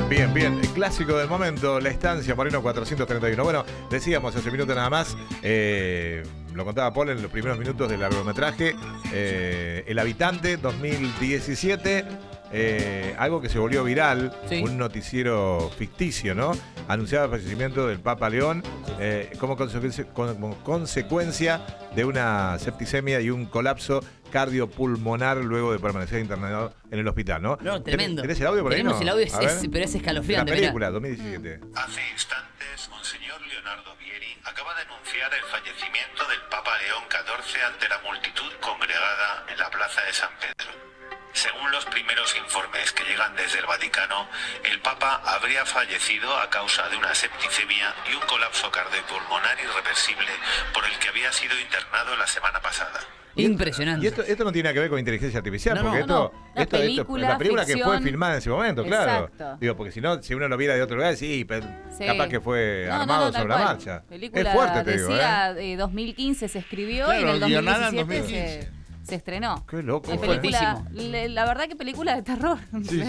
Bien, bien. El clásico del momento, La Estancia, Moreno 431. Bueno, decíamos hace minutos nada más, lo contaba Paul en los primeros minutos del largometraje, El Habitante 2017, algo que se volvió viral, sí. Un noticiero ficticio, ¿no? Anunciaba el fallecimiento del Papa León como consecuencia de una septicemia y un colapso cardiopulmonar luego de permanecer internado en el hospital, ¿no? No, tremendo. ¿Tenés el audio por ahí? Tenemos el audio, pero es escalofriante. La película, 2017. Hace instantes, Monseñor Leonardo Vieri acaba de anunciar el fallecimiento del Papa León XIV ante la multitud congregada en la plaza de San Pedro. Según los primeros informes que llegan desde el Vaticano, el Papa habría fallecido a causa de una septicemia y un colapso cardiopulmonar irreversible por el que había sido internado la semana pasada. Impresionante. Y esto no tiene nada que ver con inteligencia artificial, porque la película que fue filmada en ese momento, claro. Exacto. Digo, porque si no, si uno lo viera de otro lugar, sí, pero capaz que fue armado sobre la marcha. Película, es fuerte, te digo. 2015 se escribió, claro, y en el 2017 2015. Se estrenó. Qué loco. Película, la verdad que película de terror. Sí.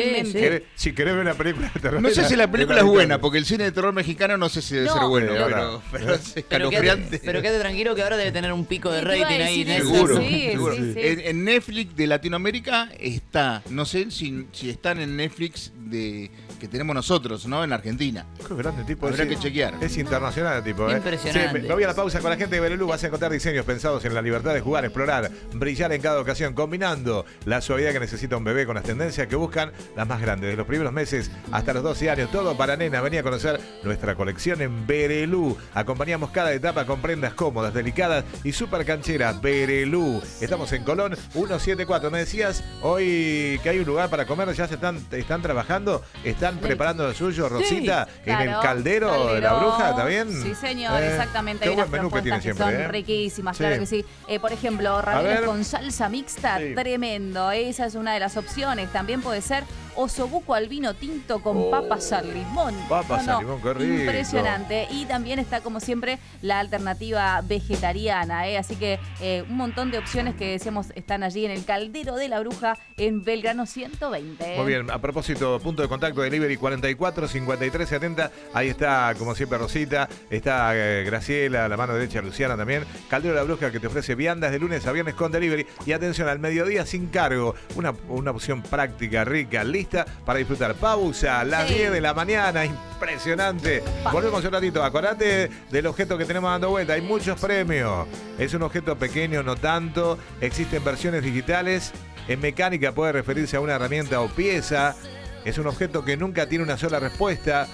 Si querés ver una película de terror. No sé si la película es buena, porque el cine de terror mexicano no sé si debe ser bueno, pero es escalofriante. Pero quédate tranquilo que ahora debe tener un pico de rating ahí. Seguro. Sí. En Netflix de Latinoamérica está, no sé si están en Netflix que tenemos nosotros, ¿no? En Argentina. Qué grande tipo. Habrá que chequear. Es internacional el tipo, Impresionante. Sí, me voy a la pausa con la gente de Berelú. Vas a encontrar diseños pensados en la libertad de jugar, explorar, brillar en cada ocasión, combinando la suavidad que necesita un bebé con las tendencias que buscan las más grandes, de los primeros meses hasta los 12 años, todo para nena. Vení a conocer nuestra colección en Berelú. Acompañamos cada etapa con prendas cómodas, delicadas y súper cancheras. Berelú. Estamos en Colón 174. Me decías hoy que hay un lugar para comer, ya están trabajando, están preparando lo suyo, Rosita, en el Caldero de la Bruja, ¿está bien? Sí, señor, exactamente. Hay unas propuestas que son riquísimas, claro que sí. Por ejemplo, ravioles con salsa mixta, tremendo. Esa es una de las opciones. También puede ser osobuco al vino tinto con papas al limón. Papas al limón, qué rico. Impresionante. Y también está, como siempre, la alternativa vegetariana. Así que un montón de opciones que decíamos están allí en el Caldero de la Bruja en Belgrano 120. Muy bien, a propósito, punto de contacto delivery 44 53 70. Ahí está, como siempre, Rosita. Está Graciela, la mano derecha, Luciana también. Caldero de la Bruja, que te ofrece viandas de lunes a viernes con delivery. Y atención, al mediodía sin cargo. Una opción práctica, rica, lista para disfrutar. Pausa a las 10 de la mañana. Impresionante. Volvemos un ratito. Acordate del objeto que tenemos dando vuelta. Hay muchos premios. Es un objeto pequeño, no tanto. Existen versiones digitales. En mecánica puede referirse a una herramienta o pieza. Es un objeto que nunca tiene una sola respuesta.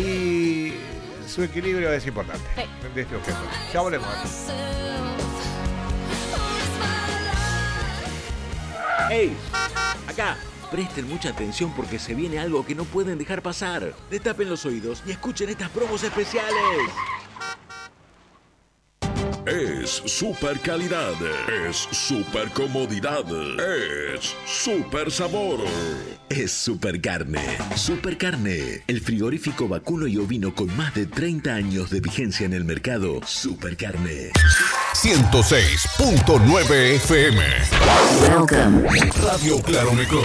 Y su equilibrio es importante de este objeto. Ya volvemos. ¡Hey! Acá, presten mucha atención porque se viene algo que no pueden dejar pasar. Destapen los oídos y escuchen estas promos especiales. Es super calidad, es super comodidad, es super sabor. Es Super Carne. Super Carne, el frigorífico vacuno y ovino con más de 30 años de vigencia en el mercado. Super Carne. 106.9 FM. Welcome. Radio Claromeco.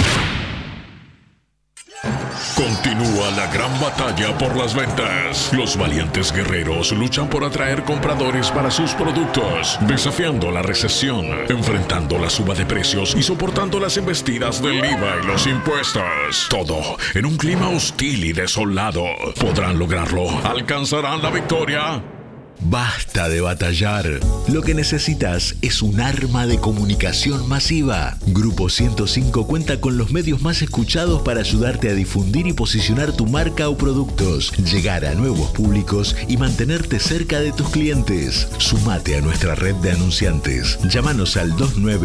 Continúa la gran batalla por las ventas. Los valientes guerreros luchan por atraer compradores para sus productos, desafiando la recesión, enfrentando la suba de precios y soportando las embestidas del IVA y los impuestos. Todo en un clima hostil y desolado. ¿Podrán lograrlo? ¿Alcanzarán la victoria? Basta de batallar. Lo que necesitas es un arma de comunicación masiva. Grupo 105 cuenta con los medios más escuchados para ayudarte a difundir y posicionar tu marca o productos, llegar a nuevos públicos y mantenerte cerca de tus clientes. Sumate a nuestra red de anunciantes. Llámanos al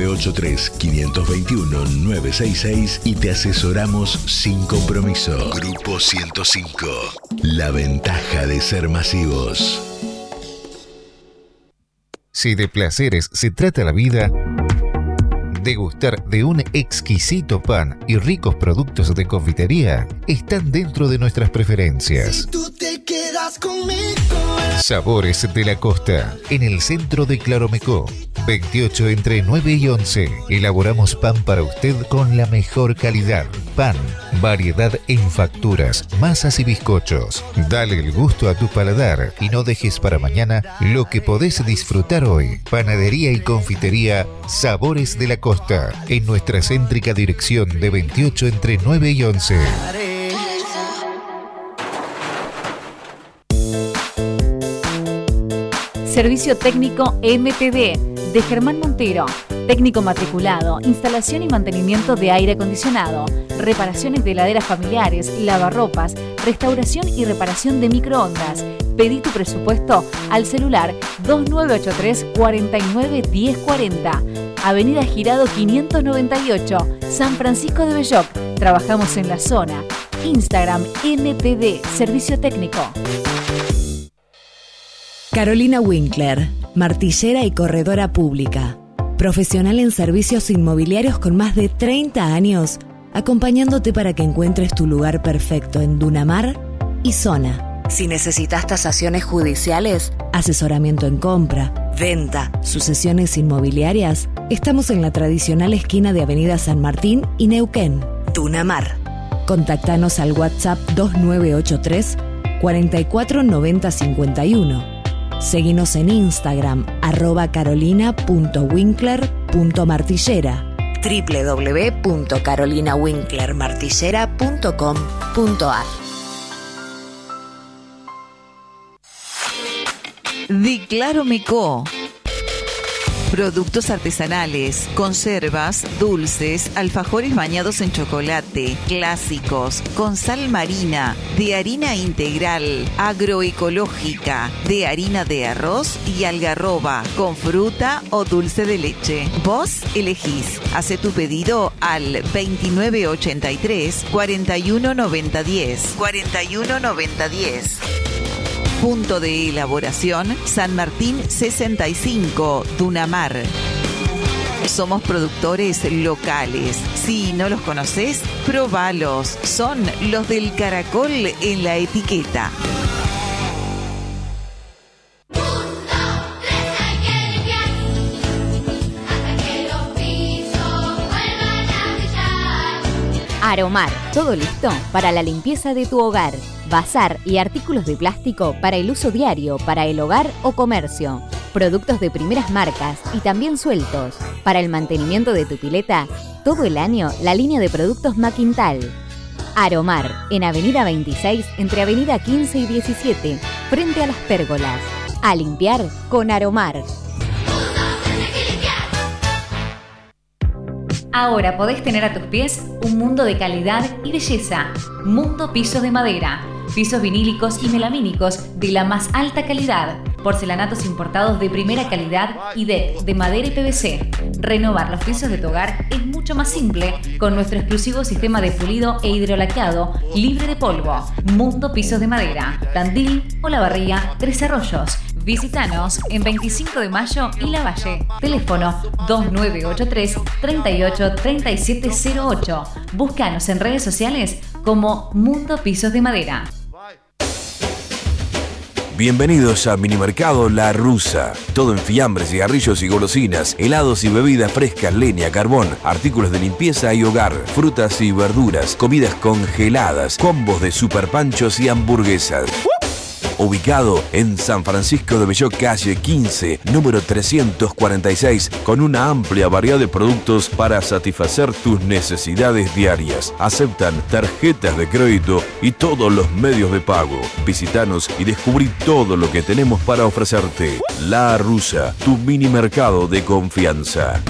2983-521-966 y te asesoramos sin compromiso. Grupo 105. La ventaja de ser masivos. Si de placeres se trata la vida, degustar de un exquisito pan y ricos productos de confitería están dentro de nuestras preferencias. Si tú te quedas conmigo. Sabores de la Costa, en el centro de Claromecó. 28 entre 9 y 11. Elaboramos pan para usted con la mejor calidad. Pan, variedad en facturas, masas y bizcochos. Dale el gusto a tu paladar y no dejes para mañana lo que podés disfrutar hoy. Panadería y confitería Sabores de la Costa, en nuestra céntrica dirección de 28 entre 9 y 11. Servicio técnico MTD de Germán Montero. Técnico matriculado, instalación y mantenimiento de aire acondicionado, reparaciones de heladeras familiares, lavarropas, restauración y reparación de microondas. Pedí tu presupuesto al celular 2983 49 1040. Avenida Girado 598, San Francisco de Belloc. Trabajamos en la zona. Instagram MTD Servicio Técnico. Carolina Winkler, martillera y corredora pública. Profesional en servicios inmobiliarios con más de 30 años, acompañándote para que encuentres tu lugar perfecto en Dunamar y zona. Si necesitas tasaciones judiciales, asesoramiento en compra, venta, sucesiones inmobiliarias, estamos en la tradicional esquina de Avenida San Martín y Neuquén, Dunamar. Contactanos al WhatsApp 2983 44 90 51. Seguinos Instagram @carolina.winkler.martillera, www.carolinawinklermartillera.com.ar. Di Claro Mecó. Productos artesanales, conservas, dulces, alfajores bañados en chocolate, clásicos, con sal marina, de harina integral, agroecológica, de harina de arroz y algarroba, con fruta o dulce de leche. Vos elegís. Hace tu pedido al 2983 419010. 419010. Punto de elaboración San Martín 65, Dunamar. Somos productores locales. Si no los conoces, probalos. Son los del caracol en la etiqueta. Aromar, todo listo para la limpieza de tu hogar. Bazar y artículos de plástico para el uso diario, para el hogar o comercio. Productos de primeras marcas y también sueltos. Para el mantenimiento de tu pileta, todo el año la línea de productos Maquintal. Aromar, en Avenida 26, entre Avenida 15 y 17, frente a las pérgolas. A limpiar con Aromar. Ahora podés tener a tus pies un mundo de calidad y belleza. Mundo Pisos de Madera. Pisos vinílicos y melamínicos de la más alta calidad. Porcelanatos importados de primera calidad y de madera y PVC. Renovar los pisos de tu hogar es mucho más simple con nuestro exclusivo sistema de pulido e hidrolaqueado libre de polvo. Mundo Pisos de Madera. Tandil, Olavarría, Tres Arroyos. Visítanos en 25 de mayo y Lavalle. Teléfono 2983 38 3708. Búscanos en redes sociales como Mundo Pisos de Madera. Bienvenidos a Minimercado La Rusa. Todo en fiambres, cigarrillos y golosinas, helados y bebidas frescas, leña, carbón, artículos de limpieza y hogar, frutas y verduras, comidas congeladas, combos de superpanchos y hamburguesas. Ubicado en San Francisco de Belloc, calle 15, número 346, con una amplia variedad de productos para satisfacer tus necesidades diarias. Aceptan tarjetas de crédito y todos los medios de pago. Visítanos y descubrí todo lo que tenemos para ofrecerte. La Rusa, tu mini mercado de confianza.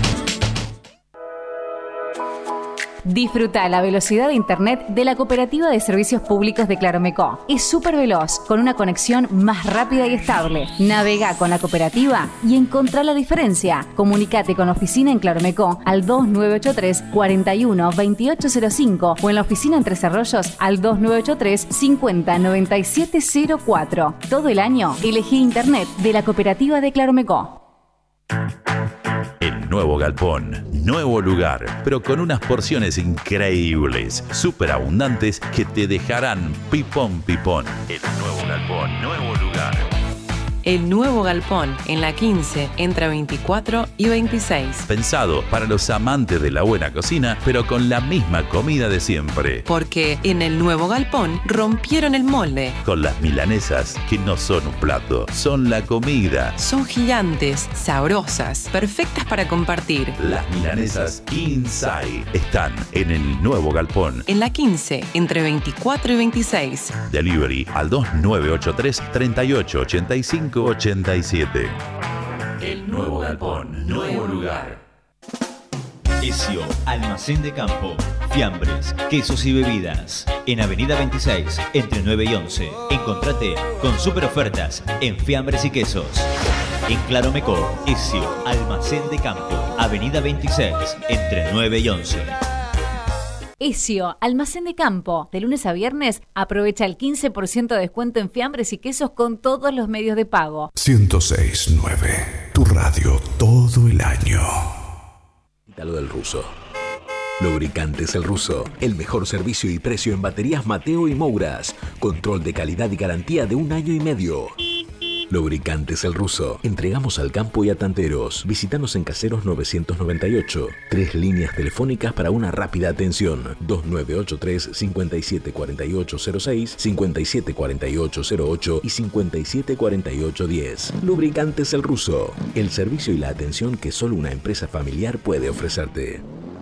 Disfruta la velocidad de internet de la Cooperativa de Servicios Públicos de Claromecó. Es súper veloz, con una conexión más rápida y estable. Navega con la cooperativa y encontrá la diferencia. Comunicate con la oficina en Claromecó al 2983 41 2805 o en la oficina en Tres Arroyos al 2983 50 9704. Todo el año elegí internet de la Cooperativa de Claromecó. El nuevo galpón, nuevo lugar, pero con unas porciones increíbles, súper abundantes que te dejarán pipón pipón. El nuevo galpón, nuevo lugar. El nuevo galpón en la 15 entre 24 y 26. Pensado para los amantes de la buena cocina, pero con la misma comida de siempre. Porque en el nuevo galpón rompieron el molde. Con las milanesas, que no son un plato, son la comida. Son gigantes, sabrosas, perfectas para compartir. Las milanesas Inside están en el nuevo galpón. En la 15 entre 24 y 26. Delivery al 2983 3885 87. El nuevo galpón, nuevo lugar. Esio, almacén de campo, fiambres, quesos y bebidas. En Avenida 26, entre 9 y 11. Encontrate con super ofertas en fiambres y quesos. En Claromecó, Esio, almacén de campo, Avenida 26, entre 9 y 11. Esio, almacén de campo. De lunes a viernes, aprovecha el 15% de descuento en fiambres y quesos con todos los medios de pago. 106.9, tu radio todo el año. Lo del Ruso. Lubricantes El Ruso, el mejor servicio y precio en baterías Mateo y Mouras. Control de calidad y garantía de 1 año y medio. Lubricantes El Ruso. Entregamos al campo y a tanteros. Visítanos en Caseros 998. 3 líneas telefónicas para una rápida atención. 2983 574806, 574808 y 574810. Lubricantes El Ruso. El servicio y la atención que solo una empresa familiar puede ofrecerte.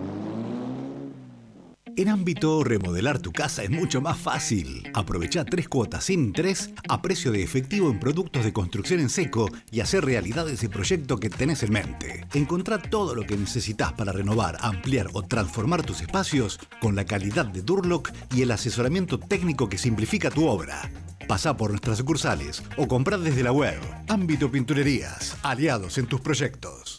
En Ámbito, remodelar tu casa es mucho más fácil. Aprovecha 3 cuotas sin interés a precio de efectivo en productos de construcción en seco y hacer realidad ese proyecto que tenés en mente. Encontrá todo lo que necesitas para renovar, ampliar o transformar tus espacios con la calidad de Durlock y el asesoramiento técnico que simplifica tu obra. Pasá por nuestras sucursales o comprá desde la web. Ámbito Pinturerías, aliados en tus proyectos.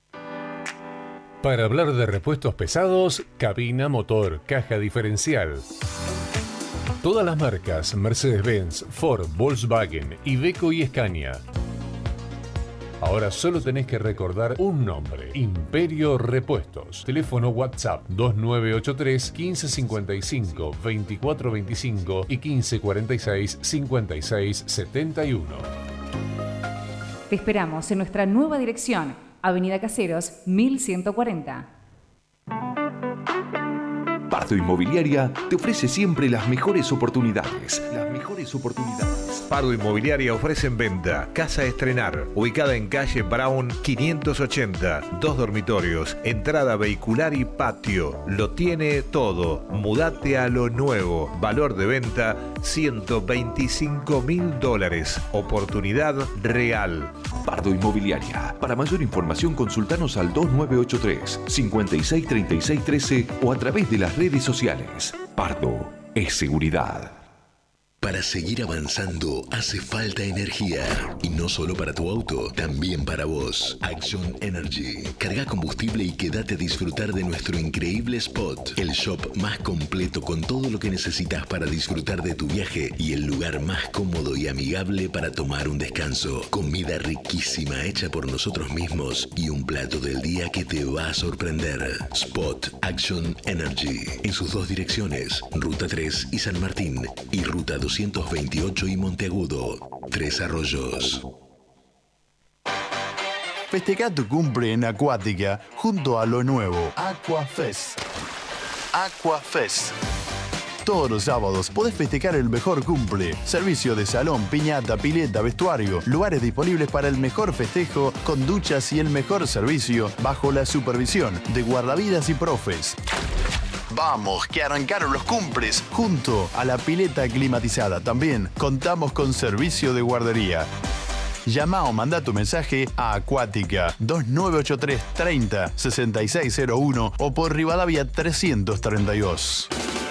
Para hablar de repuestos pesados, cabina, motor, caja diferencial. Todas las marcas Mercedes-Benz, Ford, Volkswagen, Iveco y Scania. Ahora solo tenés que recordar un nombre: Imperio Repuestos. Teléfono WhatsApp 2983 1555 2425 y 1546 5671. Te esperamos en nuestra nueva dirección, Avenida Caseros, 1140. Pardo Inmobiliaria te ofrece siempre las mejores oportunidades. Pardo Inmobiliaria ofrece en venta Casa Estrenar, ubicada en calle Brown 580, 2 dormitorios, entrada vehicular y patio. Lo tiene todo. Mudate a lo nuevo. Valor de venta $125.000. Oportunidad real. Pardo Inmobiliaria. Para mayor información consultanos al 2983 563613 o a través de las redes sociales. Pardo es seguridad. Para seguir avanzando hace falta energía. Y no solo para tu auto, también para vos. Action Energy. Carga combustible y quédate a disfrutar de nuestro increíble spot. El shop más completo con todo lo que necesitas para disfrutar de tu viaje y el lugar más cómodo y amigable para tomar un descanso. Comida riquísima hecha por nosotros mismos y un plato del día que te va a sorprender. Spot Action Energy. En sus 2 direcciones, Ruta 3 y San Martín y Ruta 228 y Monteagudo, 3 Arroyos. Festeja tu cumple en Acuática junto a lo nuevo Aquafest. Aquafest. Todos los sábados podés festejar el mejor cumple. Servicio de salón, piñata, pileta, vestuario. Lugares disponibles para el mejor festejo con duchas y el mejor servicio bajo la supervisión de guardavidas y profes. Vamos, que arrancaron los cumples junto a la pileta climatizada. También contamos con servicio de guardería. Llama o manda tu mensaje a Acuática 2983 30 6601 o por Rivadavia 332.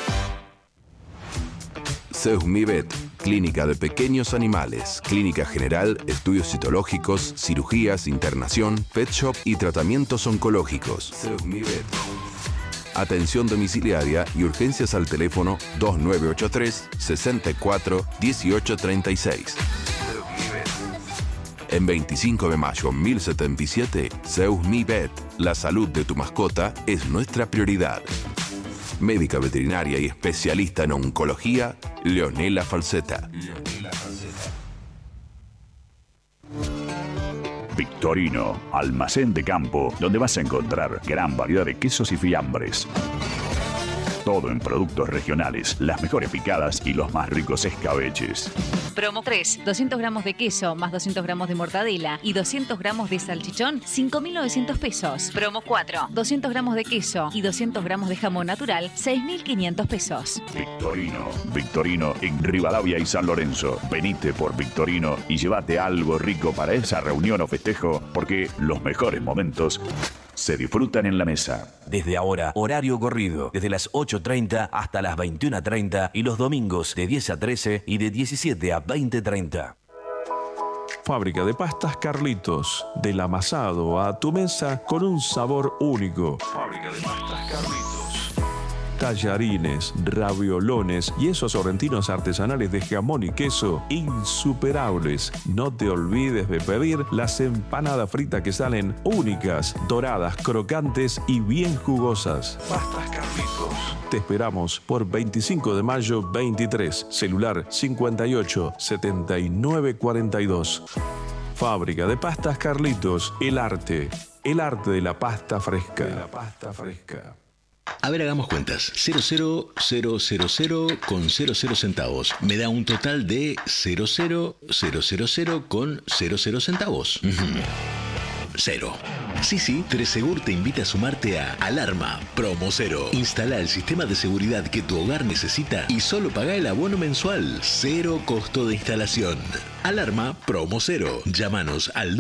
Seusmivet, clínica de pequeños animales, clínica general, estudios citológicos, cirugías, internación, pet shop y tratamientos oncológicos. Seusmivet. Atención domiciliaria y urgencias al teléfono 2983 64 1836. En 25 de mayo 1077, Seusmivet. La salud de tu mascota es nuestra prioridad. Médica veterinaria y especialista en oncología, Leonela Falseta. Victorino, almacén de campo, donde vas a encontrar gran variedad de quesos y fiambres. Todo en productos regionales, las mejores picadas y los más ricos escabeches. Promo 3, 200 gramos de queso más 200 gramos de mortadela y 200 gramos de salchichón, 5.900 pesos. Promo 4, 200 gramos de queso y 200 gramos de jamón natural, 6.500 pesos. Victorino en Rivadavia y San Lorenzo. Venite por Victorino y llévate algo rico para esa reunión o festejo, porque los mejores momentos se disfrutan en la mesa. Desde ahora, horario corrido, desde las 8:30 hasta las 21:30 y los domingos de 10 a 13 y de 17 a 20:30. Fábrica de pastas Carlitos, del amasado a tu mesa con un sabor único. Fábrica de pastas Carlitos. Tallarines, raviolones y esos sorrentinos artesanales de jamón y queso insuperables. No te olvides de pedir las empanadas fritas que salen únicas, doradas, crocantes y bien jugosas. Pastas Carlitos. Te esperamos por 25 de mayo 23, celular 58 79 42. Fábrica de pastas Carlitos, el arte de la pasta fresca. A ver, hagamos cuentas. 00000 con 00 centavos. Me da un total de 00000 con 00 centavos. Cero. Sí, Tresegur te invita a sumarte a Alarma Promo 0. Instala el sistema de seguridad que tu hogar necesita y solo paga el abono mensual. 0 costo de instalación. Alarma Promo 0. Llámanos al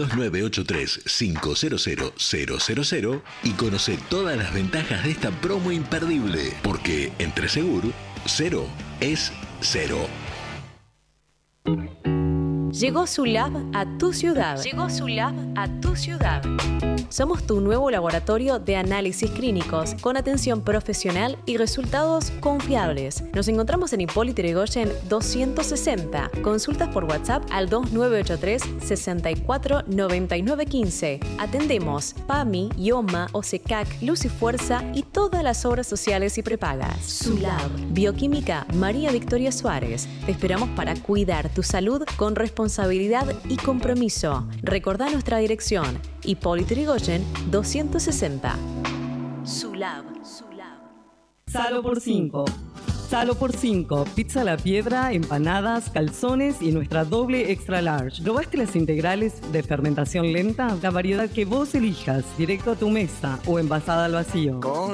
2983-500-000 y conoce todas las ventajas de esta promo imperdible. Porque en Tresegur, 0 es 0. Llegó Sulab a tu ciudad. Somos tu nuevo laboratorio de análisis clínicos con atención profesional y resultados confiables. Nos encontramos en Hipólito Yrigoyen 260. Consultas por WhatsApp al 2983 64 99 15. Atendemos PAMI, IOMA, OSECAC, Luz y Fuerza y todas las obras sociales y prepagas. Sulab. Bioquímica María Victoria Suárez. Te esperamos para cuidar tu salud con responsabilidad y compromiso. Recordá nuestra dirección. Hipólito Yrigoyen 260. Sulab. Salo por 5. Salo por 5. Pizza a la piedra, empanadas, calzones y nuestra doble extra large. ¿Probaste las integrales de fermentación lenta? La variedad que vos elijas, directo a tu mesa o envasada al vacío.